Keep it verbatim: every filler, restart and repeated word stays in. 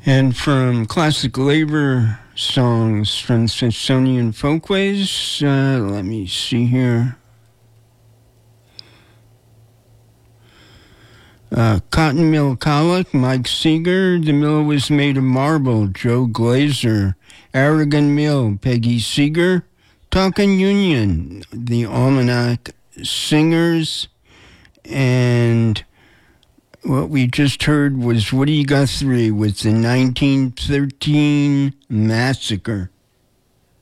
And from classic labor songs from Smithsonian Folkways, uh, let me see here. Uh, Cotton Mill Colic, Mike Seeger. The Mill Was Made of Marble, Joe Glazer. Aragon Mill, Peggy Seeger. Talkin' Union, the Almanac Singers. And what we just heard was Woody Guthrie with the nineteen thirteen Massacre.